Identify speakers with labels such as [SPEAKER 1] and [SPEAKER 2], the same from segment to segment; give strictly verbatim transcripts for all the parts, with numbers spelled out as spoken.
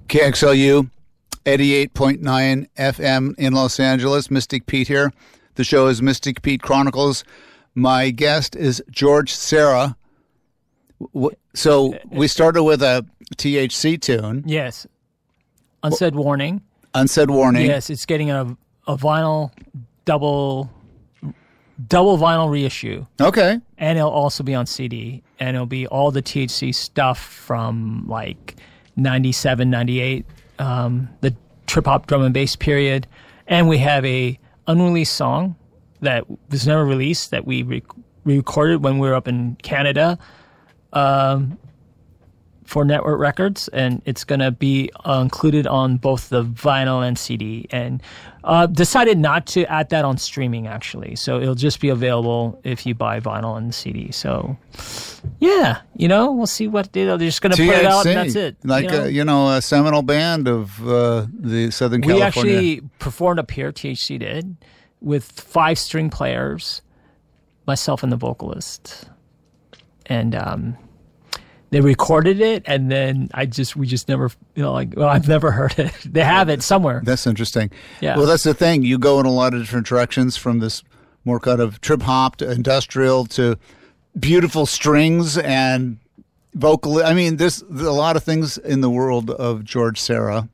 [SPEAKER 1] K X L U, eighty-eight point nine F M in Los Angeles. Mystic Pete here. The show is Mystic Pete Chronicles. My guest is George Serra. So we started with a T H C tune.
[SPEAKER 2] Yes. Unsaid Warning.
[SPEAKER 1] Unsaid Warning.
[SPEAKER 2] Yes, it's getting a, a vinyl double double vinyl reissue.
[SPEAKER 1] Okay.
[SPEAKER 2] And it'll also be on C D. And it'll be all the T H C stuff from like ninety-seven, ninety-eight, um, the trip-hop drum and bass period. And we have a unreleased song that was never released that we re- recorded when we were up in Canada um, for Network Records, and it's going to be uh, included on both the vinyl and C D. And uh, decided not to add that on streaming, actually. So it'll just be available if you buy vinyl and C D. So, yeah, you know, we'll see what they, they're just going to put it out, and that's it.
[SPEAKER 1] Like,
[SPEAKER 2] you know,
[SPEAKER 1] uh, you know a seminal band of uh, the Southern
[SPEAKER 2] we
[SPEAKER 1] California.
[SPEAKER 2] We actually performed up here, T H C did, with five string players, myself and the vocalist. And um, they recorded it, and then I just, we just never, you know, like, well, I've never heard it. They have it somewhere.
[SPEAKER 1] That's interesting.
[SPEAKER 2] Yeah.
[SPEAKER 1] Well, that's the thing. You go in a lot of different directions, from this more kind of trip-hop to industrial to beautiful strings and vocal. I mean, there's a lot of things in the world of George Serra.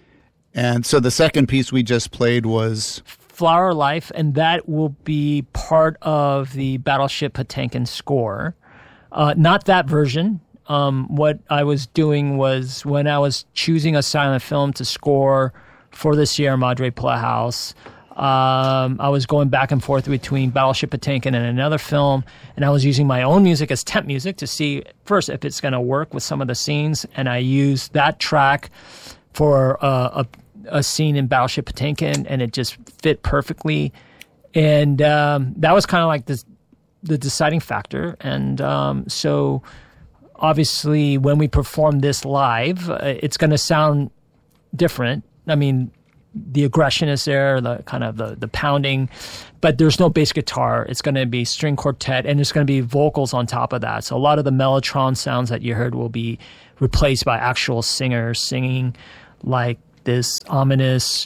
[SPEAKER 1] And so the second piece we just played was
[SPEAKER 2] Flower Life, and that will be part of the Battleship Potemkin score. Uh, not that version. Um, what I was doing was, when I was choosing a silent film to score for the Sierra Madre Playhouse, um, I was going back and forth between Battleship Potemkin and another film, and I was using my own music as temp music to see first if it's going to work with some of the scenes, and I used that track for uh, a, a scene in Battleship Potemkin, and it just fit perfectly. And um, that was kind of like the, the deciding factor. And um, so obviously when we perform this live, uh, it's going to sound different. I mean, the aggression is there, the kind of the, the pounding, but there's no bass guitar. It's going to be string quartet, and there's going to be vocals on top of that. So a lot of the mellotron sounds that you heard will be replaced by actual singers singing like this ominous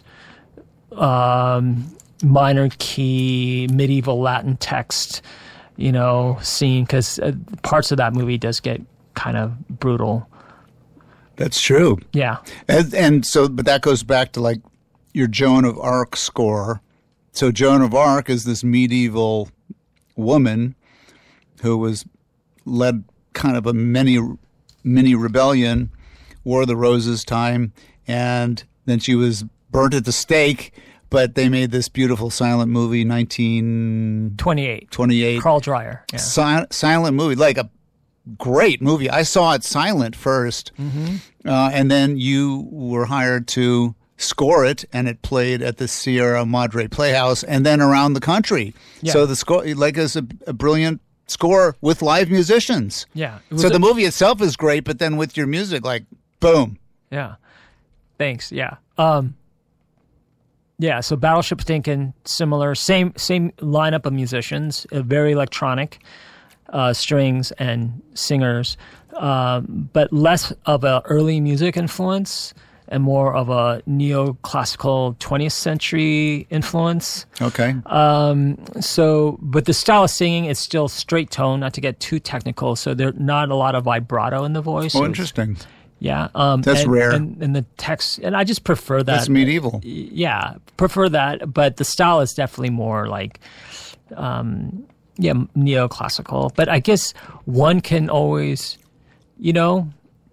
[SPEAKER 2] um, minor key medieval Latin text, you know, scene, because uh, parts of that movie does get kind of brutal.
[SPEAKER 1] That's true.
[SPEAKER 2] Yeah.
[SPEAKER 1] And, and so, but that goes back to like your Joan of Arc score. So Joan of Arc is this medieval woman who was led kind of a mini, mini rebellion, War of the Roses time, and then she was burnt at the stake, but they made this beautiful silent movie, nineteen
[SPEAKER 2] twenty-eight.
[SPEAKER 1] twenty-eight.
[SPEAKER 2] Carl Dreyer. Yeah.
[SPEAKER 1] Si- silent movie, like a great movie. I saw it silent first, mm-hmm. uh, and then you were hired to score it, and it played at the Sierra Madre Playhouse and then around the country. Yeah. So the score, like, is a, a brilliant score with live musicians.
[SPEAKER 2] Yeah.
[SPEAKER 1] So
[SPEAKER 2] a-
[SPEAKER 1] the movie itself is great, but then with your music, like, boom.
[SPEAKER 2] Yeah. Thanks. Yeah. Um, yeah. So Battleship Potemkin, similar, same same lineup of musicians, uh, very electronic, uh, strings and singers, um, but less of a early music influence and more of a neoclassical twentieth century influence.
[SPEAKER 1] Okay.
[SPEAKER 2] Um, so, but the style of singing is still straight tone, not to get too technical. So there's not a lot of vibrato in the voice.
[SPEAKER 1] Oh,
[SPEAKER 2] so
[SPEAKER 1] interesting.
[SPEAKER 2] Yeah. Um,
[SPEAKER 1] That's
[SPEAKER 2] and,
[SPEAKER 1] rare.
[SPEAKER 2] And, and the text, and I just prefer that.
[SPEAKER 1] That's medieval.
[SPEAKER 2] Yeah, prefer that. But the style is definitely more like, um, yeah, neoclassical. But I guess one can always, you know,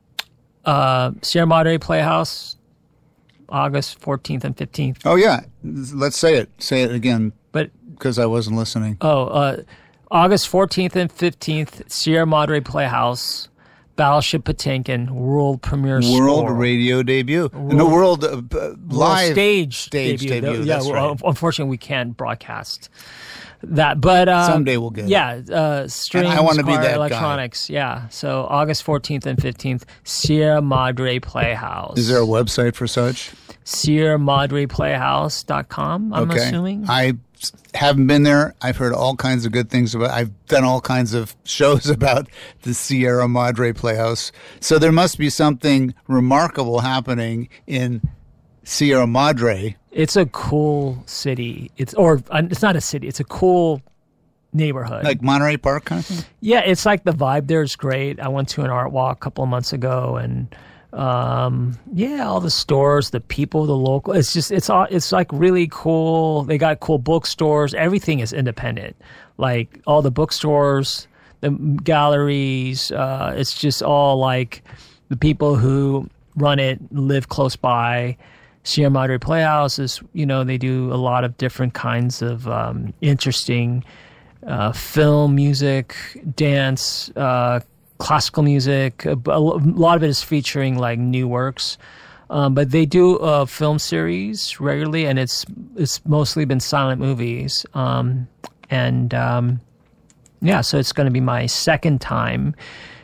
[SPEAKER 2] uh, Sierra Madre Playhouse, August fourteenth and fifteenth.
[SPEAKER 1] Oh, yeah. Let's say it. Say it again.
[SPEAKER 2] But
[SPEAKER 1] because I wasn't listening.
[SPEAKER 2] Oh, uh, August fourteenth and fifteenth, Sierra Madre Playhouse. Battleship Potemkin world premiere
[SPEAKER 1] world
[SPEAKER 2] score.
[SPEAKER 1] radio debut. World, no, world uh, live
[SPEAKER 2] world stage
[SPEAKER 1] stage
[SPEAKER 2] debut.
[SPEAKER 1] debut.
[SPEAKER 2] The, yeah,
[SPEAKER 1] that's
[SPEAKER 2] well,
[SPEAKER 1] right.
[SPEAKER 2] Unfortunately, we can't broadcast that, but um,
[SPEAKER 1] someday we'll get
[SPEAKER 2] yeah,
[SPEAKER 1] it.
[SPEAKER 2] Yeah, uh, strings,
[SPEAKER 1] and I want to be that
[SPEAKER 2] electronics.
[SPEAKER 1] Guy.
[SPEAKER 2] Yeah, so August fourteenth and fifteenth, Sierra Madre Playhouse.
[SPEAKER 1] Is there a website for such?
[SPEAKER 2] Sierra Madre Playhouse dot com. I'm
[SPEAKER 1] okay.
[SPEAKER 2] assuming.
[SPEAKER 1] I haven't been there. I've heard all kinds of good things about it. I've done all kinds of shows about the Sierra Madre Playhouse. So there must be something remarkable happening in Sierra Madre.
[SPEAKER 2] It's a cool city. It's or uh, it's not a city. It's a cool neighborhood.
[SPEAKER 1] Like Monterey Park kind of thing?
[SPEAKER 2] Yeah, it's like the vibe there is great. I went to an art walk a couple of months ago, and um, yeah, all the stores, the people, the local. It's just it's all it's like really cool. They got cool bookstores. Everything is independent. Like all the bookstores, the galleries. Uh, it's just all like the people who run it live close by. Sierra Madre Playhouse is, you know, they do a lot of different kinds of um, interesting uh, film, music, dance, uh, classical music. A, a lot of it is featuring like new works. Um, but they do a film series regularly, and it's it's mostly been silent movies. Um, and um, yeah, so it's going to be my second time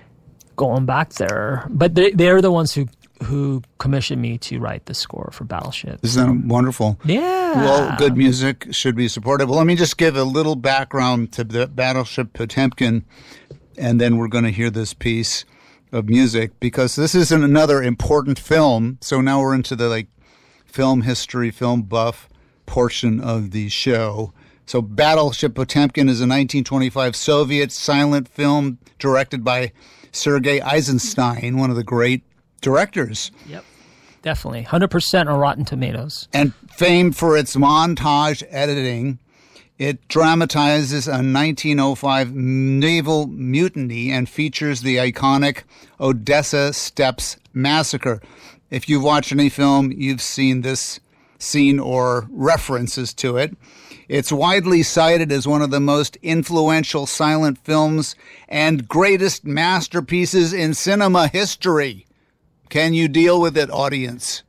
[SPEAKER 2] going back there. But they, they're the ones who who commissioned me to write the score for Battleship.
[SPEAKER 1] Isn't that wonderful?
[SPEAKER 2] Yeah.
[SPEAKER 1] Well, good music should be supported. Well, let me just give a little background to the Battleship Potemkin, and then we're going to hear this piece of music, because this is another important film. So now we're into the like film history, film buff portion of the show. So Battleship Potemkin is a nineteen twenty-five Soviet silent film directed by Sergei Eisenstein, one of the great directors.
[SPEAKER 2] Yep, definitely. one hundred percent on Rotten Tomatoes.
[SPEAKER 1] And famed for its montage editing, it dramatizes a nineteen oh five naval mutiny and features the iconic Odessa Steppes massacre. If you've watched any film, you've seen this scene or references to it. It's widely cited as one of the most influential silent films and greatest masterpieces in cinema history. Can you deal with it, audience?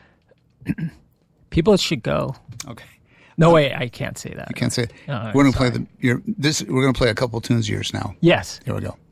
[SPEAKER 2] People should go.
[SPEAKER 1] Okay.
[SPEAKER 2] No way, I can't say that.
[SPEAKER 1] You can't say it.
[SPEAKER 2] Oh,
[SPEAKER 1] we're going to play
[SPEAKER 2] sorry.
[SPEAKER 1] the. Your, this. We're going to play a couple tunes of yours now.
[SPEAKER 2] Yes.
[SPEAKER 1] Here we go.